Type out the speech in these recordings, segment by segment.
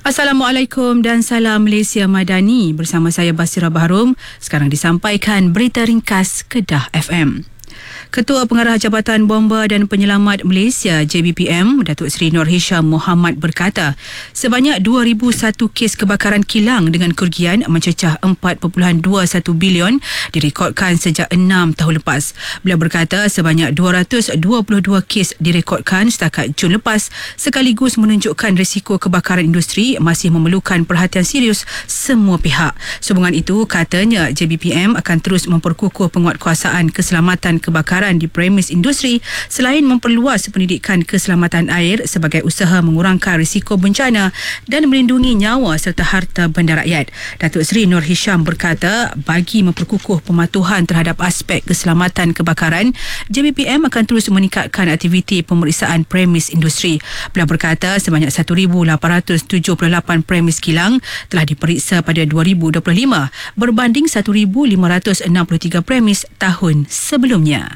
Assalamualaikum dan salam Malaysia Madani. Bersama saya Basira Bahrum. Sekarang disampaikan berita ringkas Kedah FM. Ketua Pengarah Jabatan Bomba dan Penyelamat Malaysia JBPM, Datuk Seri Nur Hisham Mohamad berkata, sebanyak 2,001 kes kebakaran kilang dengan kerugian mencecah 4.21 bilion direkodkan sejak 6 tahun lepas. Beliau berkata sebanyak 222 kes direkodkan setakat Jun lepas, sekaligus menunjukkan risiko kebakaran industri masih memerlukan perhatian serius semua pihak. Sehubungan itu, katanya JBPM akan terus memperkukuh penguatkuasaan keselamatan kebakaran di premis industri selain memperluas pendidikan keselamatan air sebagai usaha mengurangkan risiko bencana dan melindungi nyawa serta harta benda rakyat. Datuk Seri Nur Hisham berkata, bagi memperkukuh pematuhan terhadap aspek keselamatan kebakaran, JBPM akan terus meningkatkan aktiviti pemeriksaan premis industri. Beliau berkata sebanyak 1,878 premis kilang telah diperiksa pada 2025 berbanding 1,563 premis tahun sebelumnya.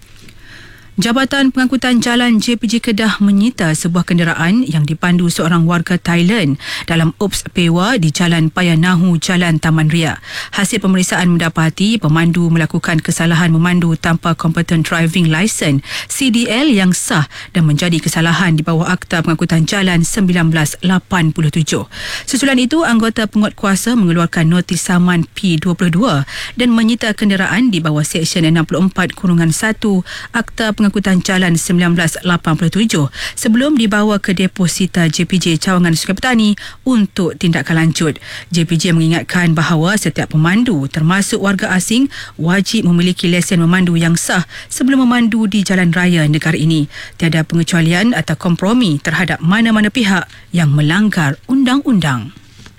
Jabatan Pengangkutan Jalan JPJ Kedah menyita sebuah kenderaan yang dipandu seorang warga Thailand dalam Ops Pewa di Jalan Payanahu, Jalan Taman Ria. Hasil pemeriksaan mendapati pemandu melakukan kesalahan memandu tanpa Competent Driving Licence CDL yang sah dan menjadi kesalahan di bawah Akta Pengangkutan Jalan 1987. Susulan itu, anggota penguatkuasa mengeluarkan notis saman P22 dan menyita kenderaan di bawah Seksyen 64-1 Akta Pengangkutan Jalan 1987 sebelum dibawa ke deposita JPJ Cawangan Sungai Petani untuk tindakan lanjut. JPJ mengingatkan bahawa setiap pemandu termasuk warga asing wajib memiliki lesen memandu yang sah sebelum memandu di jalan raya negara ini. Tiada pengecualian atau kompromi terhadap mana-mana pihak yang melanggar undang-undang.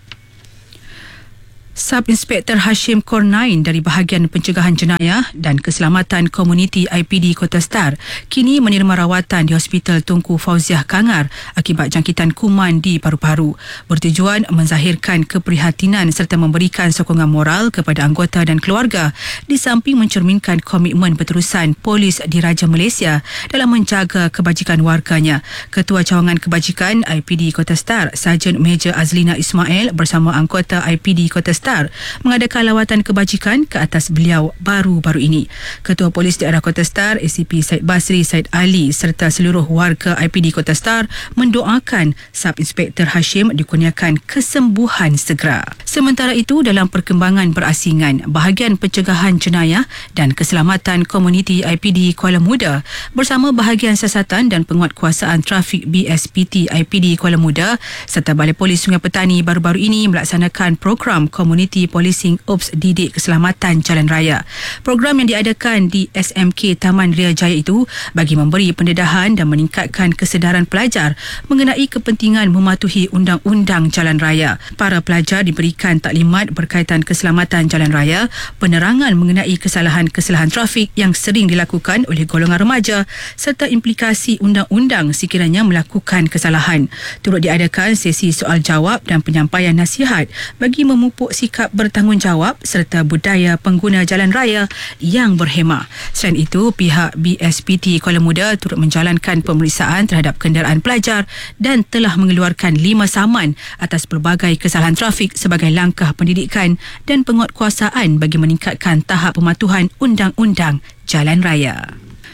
Sub-Inspektor Hashim Kornain dari Bahagian Pencegahan Jenayah dan Keselamatan Komuniti IPD Kota Star kini menerima rawatan di Hospital Tunku Fauziah Kangar akibat jangkitan kuman di paru-paru. Bertujuan menzahirkan keprihatinan serta memberikan sokongan moral kepada anggota dan keluarga di samping mencerminkan komitmen berterusan Polis Diraja Malaysia dalam menjaga kebajikan warganya. Ketua Cawangan Kebajikan IPD Kota Star, Sarjan Major Azlina Ismail bersama anggota IPD Kota Star mengadakan lawatan kebajikan ke atas beliau baru-baru ini. Ketua Polis Daerah Kota Star ACP Said Basri Said Ali serta seluruh warga IPD Kota Star mendoakan Sub-Inspektor Hashim dikurniakan kesembuhan segera. Sementara itu, dalam perkembangan berasingan, Bahagian Pencegahan Jenayah dan Keselamatan Komuniti IPD Kuala Muda bersama Bahagian Siasatan dan Penguatkuasaan Trafik BSPT IPD Kuala Muda serta Balai Polis Sungai Petani baru-baru ini melaksanakan program Community Policing Ops Didik Keselamatan Jalan Raya. Program yang diadakan di SMK Taman Ria Jaya itu bagi memberi pendedahan dan meningkatkan kesedaran pelajar mengenai kepentingan mematuhi undang-undang jalan raya. Para pelajar diberikan taklimat berkaitan keselamatan jalan raya, penerangan mengenai kesalahan-kesalahan trafik yang sering dilakukan oleh golongan remaja serta implikasi undang-undang sekiranya melakukan kesalahan. Turut diadakan sesi soal jawab dan penyampaian nasihat bagi memupuk sikap bertanggungjawab serta budaya pengguna jalan raya yang berhemah. Selain itu, pihak BSPT Kuala Muda turut menjalankan pemeriksaan terhadap kenderaan pelajar dan telah mengeluarkan 5 saman atas pelbagai kesalahan trafik sebagai langkah pendidikan dan penguatkuasaan bagi meningkatkan tahap pematuhan undang-undang jalan raya.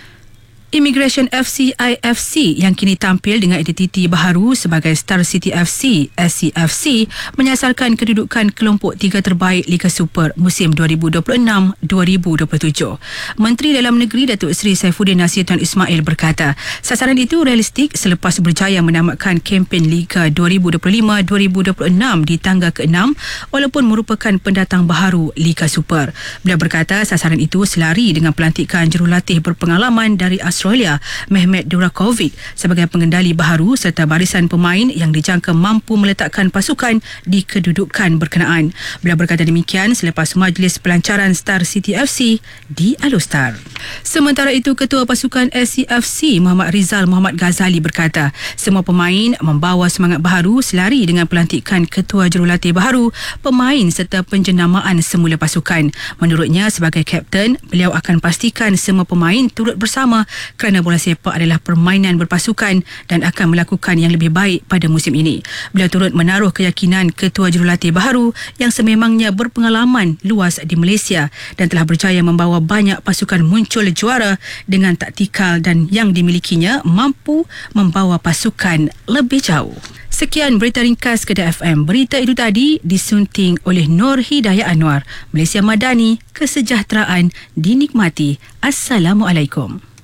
Immigration FC IFC yang kini tampil dengan identiti baharu sebagai Star City FC SCFC menyasarkan kedudukan kelompok 3 terbaik Liga Super musim 2026-2027. Menteri Dalam Negeri Datuk Seri Saifuddin Nasir Tun Ismail berkata, sasaran itu realistik selepas berjaya menamatkan kempen Liga 2025-2026 di tangga ke-6 walaupun merupakan pendatang baharu Liga Super. Beliau berkata sasaran itu selari dengan pelantikan jurulatih berpengalaman dari Australia, Mehmet Durakovic sebagai pengendali baharu serta barisan pemain yang dijangka mampu meletakkan pasukan di kedudukan berkenaan. Beliau berkata demikian selepas majlis pelancaran Star City FC di Alostar. Sementara itu, Ketua Pasukan SCFC Muhammad Rizal Muhammad Ghazali berkata, semua pemain membawa semangat baharu selari dengan pelantikan Ketua Jurulatih baharu, pemain serta penjenamaan semula pasukan. Menurutnya, sebagai kapten, beliau akan pastikan semua pemain turut bersama kerana bola sepak adalah permainan berpasukan dan akan melakukan yang lebih baik pada musim ini. Beliau turut menaruh keyakinan ketua jurulatih baharu yang sememangnya berpengalaman luas di Malaysia dan telah berjaya membawa banyak pasukan muncul juara dengan taktikal dan yang dimilikinya mampu membawa pasukan lebih jauh. Sekian berita ringkas Kedah FM. Berita itu tadi disunting oleh Nur Hidayah Anwar. Malaysia Madani, kesejahteraan dinikmati. Assalamualaikum.